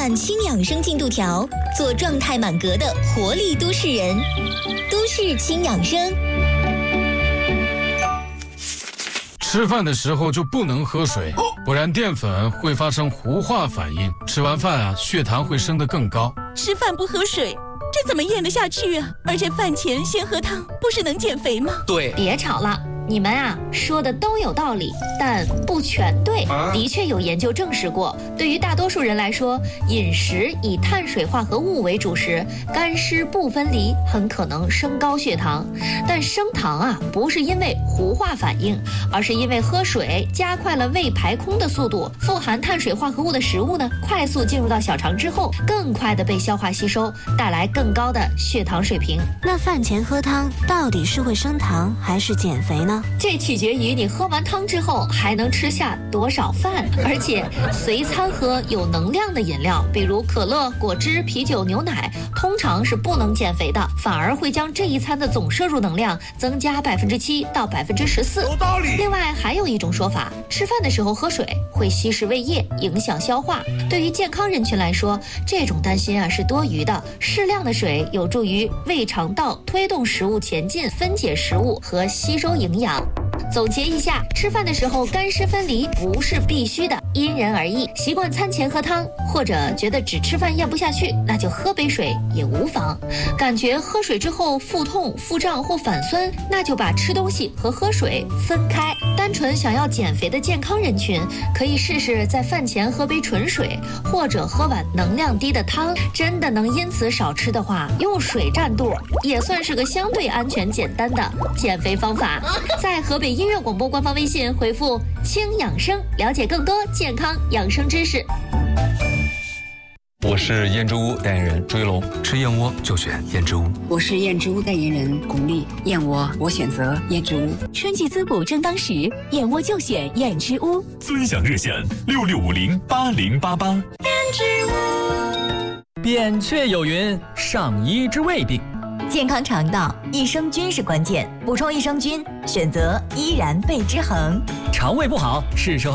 满轻养生进度条，做状态满格的活力都市人。都市轻养生。 吃饭的时候就不能喝水，不然淀粉会发生糊化反应，吃完饭血糖会升得更高。 吃饭不喝水，这怎么咽得下去啊？而且饭前先喝汤，不是能减肥吗？ 对， 别吵了。你们说的都有道理，但不全对。的确有研究证实过，对于大多数人来说，饮食以碳水化合物为主时，干湿不分离，很可能升高血糖。但升糖不是因为糊化反应，而是因为喝水加快了胃排空的速度。富含碳水化合物的食物呢，快速进入到小肠之后，更快的被消化吸收，带来更高的血糖水平。 那饭前喝汤到底是会升糖还是减肥呢？ 这取决于你喝完汤之后还能吃下多少饭，而且随餐喝有能量的饮料，比如可乐、果汁、啤酒、牛奶，通常是不能减肥的，反而会将这一餐的总摄入能量增加7%到14%。 有道理。 另外还有一种说法，吃饭的时候喝水会稀释胃液，影响消化。对于健康人群来说，这种担心是多余的。适量的水有助于胃肠道推动食物前进，分解食物和吸收营养。总结一下，吃饭的时候干湿分离不是必须的，因人而异。习惯餐前喝汤，或者觉得只吃饭咽不下去，那就喝杯水也无妨。感觉喝水之后腹痛、腹胀或反酸，那就把吃东西和喝水分开。单纯想要减肥的健康人群，可以试试在饭前喝杯纯水，或者喝碗能量低的汤。真的能因此少吃的话，用水占肚也算是个相对安全简单的减肥方法。在河北音乐广播官方微信回复“轻养生”，了解更多健康养生知识。 我是燕之屋代言人朱一龙，吃燕窝就选燕之屋。 我是燕之屋代言人巩俐，燕窝我选择燕之屋。 春季滋补正当时，燕窝就选燕之屋。 尊享热线66508088。燕之屋。扁鹊有云：上医治未病。 健康肠道，益生菌是关键，补充益生菌，选择依然贝之恒。 肠胃不好，是时候